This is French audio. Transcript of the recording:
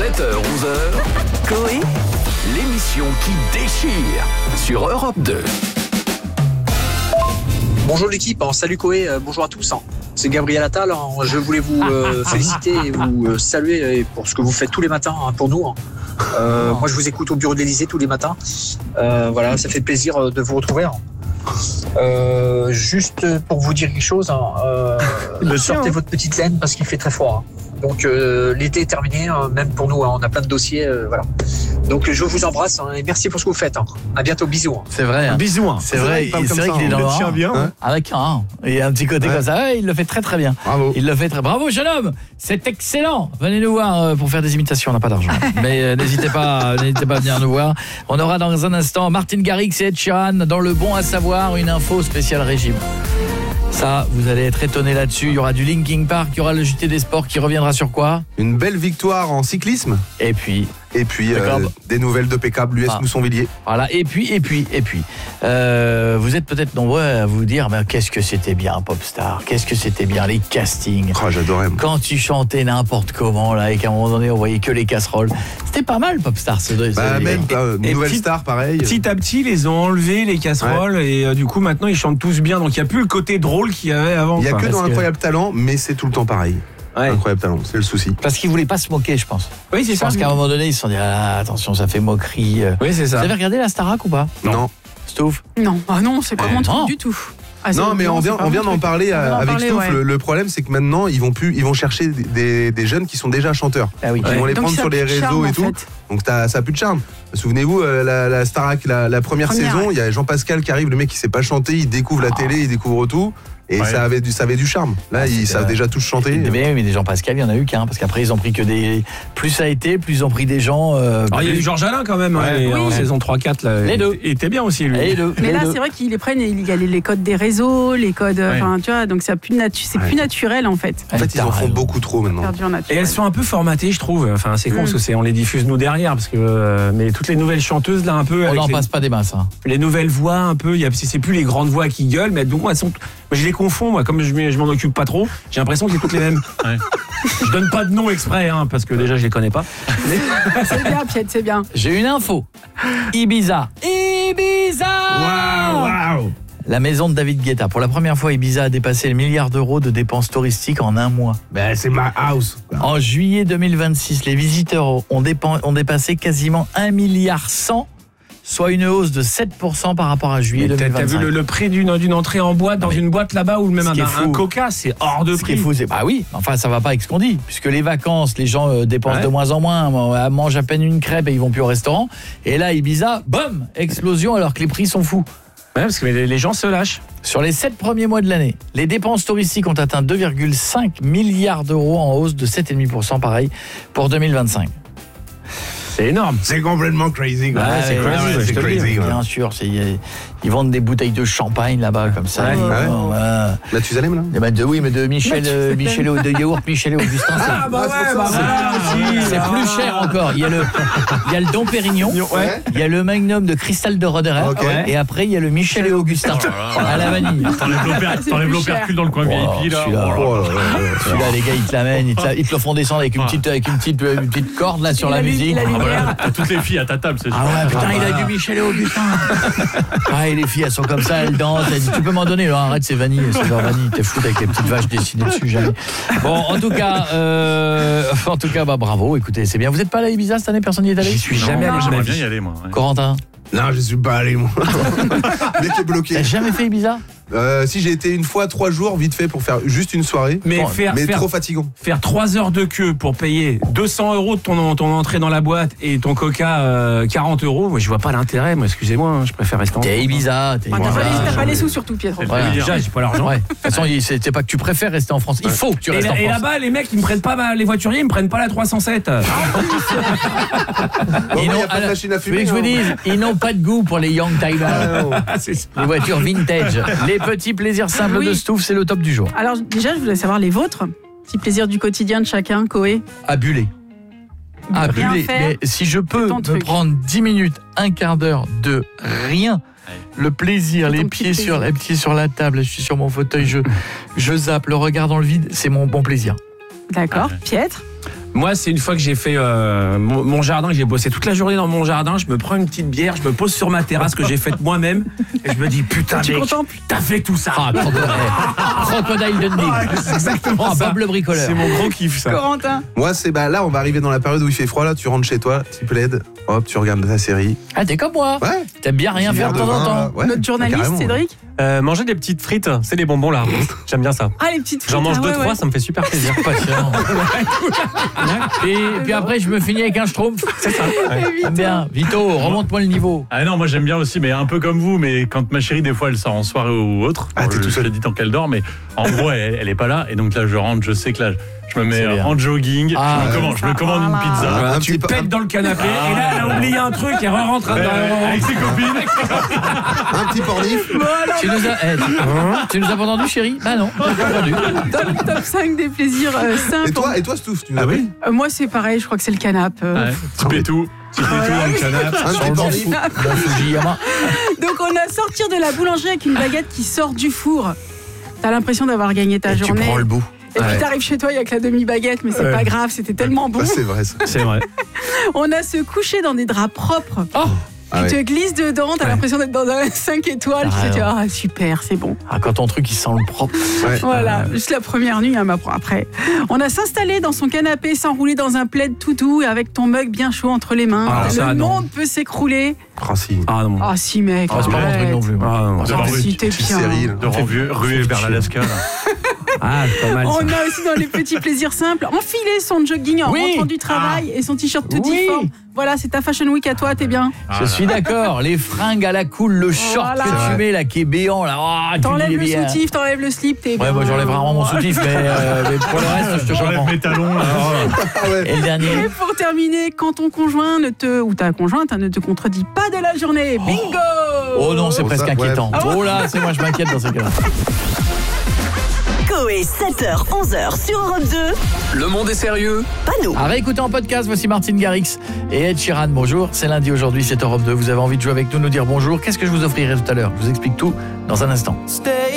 7h-11h, Coé, l'émission qui déchire sur Europe 2. Bonjour l'équipe, salut Coé, bonjour à tous. C'est Gabriel Attal, je voulais vous féliciter et vous saluer pour ce que vous faites tous les matins pour nous. Moi je vous écoute au bureau de l'Élysée tous les matins. Voilà, ça fait plaisir de vous retrouver. Juste pour vous dire quelque chose, sortez votre petite laine parce qu'il fait très froid. Donc l'été est terminé, même pour nous, on a plein de dossiers. Voilà. Donc je vous embrasse et merci pour ce que vous faites. À bientôt, bisous. C'est vrai. Bisous. C'est vrai qu'il est dans le tient bien. avec un. Et un petit côté comme ça. Ouais, il le fait très très bien. Bravo. Il le fait très. Bravo jeune homme. C'est excellent. Venez nous voir pour faire des imitations. On n'a pas d'argent. Mais n'hésitez pas à venir nous voir. On aura dans un instant Martin Garrix et Ed Sheeran dans le bon à savoir, une info spéciale régime. Ça, vous allez être étonnés là-dessus. Il y aura du Linkin Park, il y aura le JT des sports qui reviendra sur quoi ? Une belle victoire en cyclisme. Et puis des nouvelles de PK, l'US Mousson-Villiers. Voilà, et puis vous êtes peut-être nombreux à vous dire mais qu'est-ce que c'était bien Popstar, qu'est-ce que c'était bien les castings. Oh, j'adorais. Quand tu chantais n'importe comment là et qu'à un moment donné on voyait que les casseroles. C'était pas mal Popstar. Nouvelle star pareil. Petit à petit, ils ont enlevé les casseroles et du coup maintenant ils chantent tous bien. Donc il n'y a plus le côté drôle qu'il y avait avant. Il n'y a que dans Incroyable Talent, mais c'est tout le temps pareil. Ouais. Incroyable Talent, c'est le souci. Parce qu'ils voulaient pas se moquer, je pense. Oui, c'est ça. Parce qu'à un moment donné, ils se sont dit attention, ça fait moquerie. Oui, c'est ça. Vous avez regardé la Starac ou pas ? Non. Stouff ? non, c'est pas mon truc du tout. Non, mais on vient d'en parler avec Stouff. Ouais. Le problème, c'est que maintenant, ils vont chercher des jeunes qui sont déjà chanteurs. Ah oui. Ils vont les Donc, prendre ça sur les a plus de réseaux charme, et tout. en fait. Donc ça a plus de charme. Souvenez-vous, la Starac, la première saison, il y a Jean-Pascal qui arrive, le mec qui sait pas chanter, il découvre la télé, il découvre tout. Et ça avait du charme. Là, ils savent déjà tous chanter. Mais des Jean-Pascal, il y en a eu qu'un. Parce qu'après, ils ont pris que des... Plus ça a été, plus ils ont pris des gens... il y a eu Georges Alain quand même, en saison 3-4. Là, les deux. Il était bien aussi, lui. Mais là, c'est vrai qu'ils les prennent et il y a les codes des réseaux, les codes... Enfin, tu vois, donc c'est plus naturel, en fait. En fait, ils en font beaucoup trop maintenant. Et elles sont un peu formatées, je trouve. Enfin, c'est con, parce que on les diffuse nous derrière. Parce que, mais toutes les nouvelles chanteuses, là, un peu... On n'en passe pas des masses. Hein. Les nouvelles voix, un peu... C'est plus les grandes voix qui gueulent, mais donc, elles sont... Je les confonds, moi, comme je m'en occupe pas trop, j'ai l'impression que c'est toutes les mêmes. Ouais. Je donne pas de nom exprès, parce que déjà je les connais pas. C'est bien, Piet, c'est bien. J'ai une info. Ibiza. Waouh. La maison de David Guetta. Pour la première fois, Ibiza a dépassé le 1 milliard d'euros de dépenses touristiques en un mois. Ben, c'est ma house. En juillet 2026, les visiteurs ont dépassé quasiment 1,1 milliard, soit une hausse de 7% par rapport à juillet 2025. T'as vu le prix d'une entrée en boîte dans une boîte là-bas ou même un coca, c'est hors de prix. Ce qui est fou, c'est enfin ça va pas avec ce qu'on dit, puisque les vacances, les gens dépensent de moins en moins, mangent à peine une crêpe et ils vont plus au restaurant. Et là, Ibiza, boum, explosion alors que les prix sont fous. Ouais, parce que les gens se lâchent. Sur les 7 premiers mois de l'année, les dépenses touristiques ont atteint 2,5 milliards d'euros en hausse de 7,5% pareil pour 2025. C'est énorme. C'est complètement crazy. Quoi. C'est crazy. C'est crazy. Bien sûr, ils vendent des bouteilles de champagne là-bas comme ça. Mathusalem là. Oui, mais de de yaourt Michel et Augustin. C'est plus cher encore. Il y a le Dom Pérignon, il y a le Magnum de Cristal de Roederer, et après il y a le Michel et Augustin à la vanille. T'enlèves l'opercule dans le coin VIP là. Celui-là, les gars, ils te l'amènent, ils te le font descendre avec une petite corde là sur la musique. T'as toutes les filles à ta table, c'est sûr. Ah ouais, putain, il a du Michel et Augustin. Et les filles, elles sont comme ça, elles dansent. Elles disent, tu peux m'en donner? Non, arrête, c'est vanille, c'est leur vanille. T'es fou avec les petites vaches dessinées dessus, jamais. Bon, en tout cas, bravo. Écoutez, c'est bien. Vous n'êtes pas allé à Ibiza cette année? Personne n'y est allé? J'y suis jamais allé. J'aimerais bien y aller, moi. Corentin? Non, je suis pas allé, moi. Mais t'es bloqué. T'as jamais fait Ibiza? Si, j'ai été une fois 3 jours vite fait pour faire juste une soirée, mais trop fatigant. Faire 3 heures de queue pour payer 200 € de ton entrée dans la boîte et ton coca 40 €, moi je vois pas l'intérêt, moi excusez-moi, je préfère rester en France. T'es Ibiza, t'as pas les sous surtout, Pietro. Voilà. Déjà j'ai pas l'argent. De toute façon, c'est pas que tu préfères rester en France, il faut que tu restes en France. Et là-bas les mecs ils me prennent pas, les voituriers ils me prennent pas la 307. Je vous dis, ils n'ont pas de goût pour les young timers. Les voitures vintage. Les petits plaisirs simples de Stouff, c'est le top du jour. Alors déjà, je voulais savoir les vôtres. Petit plaisir du quotidien de chacun, Coé. À buller. Mais si je peux me prendre 10 minutes, un quart d'heure de rien, le plaisir, les pieds sur la table, je suis sur mon fauteuil, je zappe, le regard dans le vide, c'est mon bon plaisir. D'accord. Piètre? Moi, c'est une fois que j'ai fait mon jardin, que j'ai bossé toute la journée dans mon jardin, je me prends une petite bière, je me pose sur ma terrasse que j'ai faite moi-même et je me dis putain mec, t'as fait tout ça. Ah, Crocodile Dundee. Exactement ça. Bob le bricoleur. C'est mon gros kiff ça. Corentin. Moi, c'est là, on va arriver dans la période où il fait froid, là, tu rentres chez toi, tu plaides, hop, tu regardes ta série. Ah, t'es comme moi. Ouais. T'aimes bien rien faire de temps en temps. Ouais. Notre journaliste, Carrément. Cédric. Manger des petites frites, c'est les bonbons là. J'aime bien ça. Ah, les petites frites. J'en mange 2-3, ouais. ça me fait super plaisir. Et puis après, je me finis avec un schtroumpf. C'est ça. J'aime bien. Vito, remonte-moi le niveau. Ah non, moi j'aime bien aussi, mais un peu comme vous, mais quand ma chérie des fois elle sort en soirée ou autre, Ah, t'es tout je seul. te dis tant qu'elle dort, mais en gros elle est pas là, et donc là je rentre, je sais que là je me mets en jogging, Ah, je me commande une pizza. Un Tu petit pètes dans le canapé et là, elle a oublié un truc et rentre Avec ses copines. Un petit pornif. Tu nous as pas entendu, chérie? Ah non, j'ai pas entendu. Top 5 des plaisirs simples. Et toi, Stouff, tu nous as pris Moi, c'est pareil, je crois que c'est le canapé. Tu paies tout. Tu paies tout dans le canapé. Un petit pornif. Dans Fujiyama. Donc, on a sortir de la boulangerie avec une baguette qui sort du four. T'as l'impression d'avoir gagné ta Et tu journée. prends le bout. Et puis t'arrives chez toi, il y a que la demi-baguette, mais c'est pas grave, c'était tellement bon. Ah, c'est vrai, ça. C'est vrai. On a se coucher dans des draps propres. Oh, Ah Tu te ouais. glisses dedans, t'as l'impression d'être dans un 5 étoiles. Tu te dis, Ah, ah super, c'est bon. ah, quand ton truc il sent le propre. Ouais. Voilà, juste la première nuit, hein, mais après. On a s'installer dans son canapé, s'enrouler dans un plaid tout doux et avec ton mug bien chaud entre les mains. Ah, Le ça, non. monde peut s'écrouler. Ah, si. Ah non. Ah si mec, Ah, c'est pas mon truc non plus. Ah, non. Ah, si, t'es Petite bien. série, là. De ruer vers l'Alaska. Ah, c'est pas mal. On Ça. a aussi dans les petits plaisirs simples, enfiler son jogging en Oui. rentrant du travail et son t-shirt tout Oui. difforme. Voilà, c'est ta fashion week à toi, t'es bien. Je suis d'accord. Les fringues à la cool, le short Voilà. que tu mets là qui est béant là. Oh, tu T'enlèves dis le bien. soutif, t'enlèves le slip, t'es bien. Ouais, moi j'enlève rarement mon soutif, mais pour le reste, je te J'enlève comprends. mes talons. Là. Ah ouais. Et le dernier. Et pour terminer, quand ton conjoint ou ta conjointe ne te contredit pas de la journée, bingo. Oh non, c'est Oh, presque ça, ouais. inquiétant. Oh là, c'est moi, je m'inquiète dans ces cas-là. Coé, 7h, 11h sur Europe 2. Le monde est sérieux. Pas nous. À réécouter en podcast, voici Martine Garrix et Ed Sheeran. Bonjour, c'est lundi aujourd'hui, c'est Europe 2. Vous avez envie de jouer avec nous, nous dire bonjour. Qu'est-ce que je vous offrirai tout à l'heure? Je vous explique tout dans un instant.